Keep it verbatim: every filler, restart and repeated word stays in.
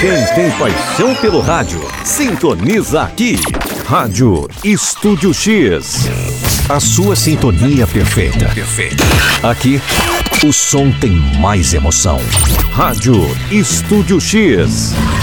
Quem tem paixão pelo rádio, sintoniza aqui. Rádio Estúdio X. A sua sintonia perfeita. Perfeita. Aqui, o som tem mais emoção. Rádio Estúdio X.